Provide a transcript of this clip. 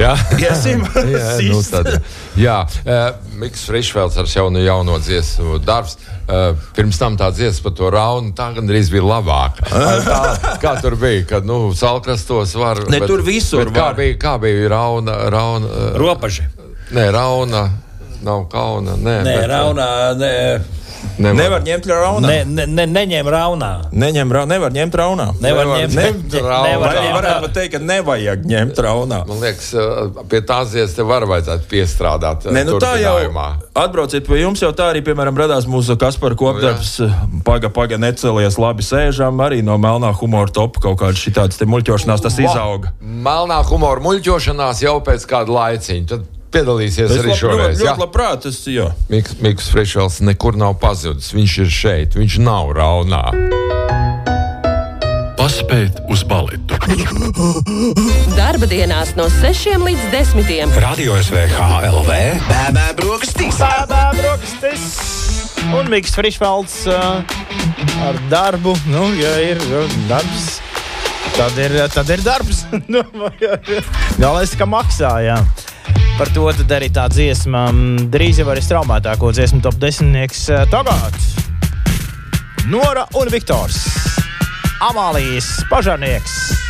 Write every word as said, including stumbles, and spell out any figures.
Jā, iesim. jā, nu tad, jā. Uh, Miks Frišvelds ar jaunu jauno dziesmu darbs. Uh, pirms tam tā dziesma par to raunu, tā gandrīz bija labāka. Tā, kā tur bija, kad, nu, Salkrastos var... Ne, bet, tur visur bet kā var. bija, kā bija rauna... rauna uh, Ropaži. Nē, rauna... Nav kauna, nē. Nē, bet, raunā, nē. Nevar, Nevar ņemt raunā. Ne, ne, ne, neņem raunā. Neņem, ra- nevar ņemt raunā. Nevar Nevar ņemt, ņemt ne- raunā. nevar Vai ņemt varētu pat teikt, ka nevajag ņemt raunā. Man liekas, pie tās dziesmas te var vajadzētu piestrādāt. Nē, nu tā jau turpinājumā. atbrauciet pie jums, jau tā arī, piemēram, radās mūsu Kaspara kopdarbs. Paga, paga, necelies, labi sēžam, arī no melnā humora topa kaut kāds šitāds te muļķošanās tas izauga. Melnā humora muļķošanās jau pēc kāda laiciņa. Tad piedalīsies Es arī lab, šoreiz. ļoti labprāt, es, jā. Miks, Miks Frišvelds nekur nav pazudis. Viņš ir šeit, viņš nav raunā. Paspēt uz baletu. Darba dienās no sešiem līdz desmitiem. Radio S V H L V. Bēbē brokastīs. Bēbē brokastīs. Un Miks Frišvelds uh, ar darbu. Nu, ja ir darbs, tad ir, tad ir darbs. Galvenais, ka maksā, jā. Par to tad arī tā dziesma drīz jau arī straumētāko dziesmu top desmitnieks tagad. Nora un Viktors. Amālijas pažarnieks.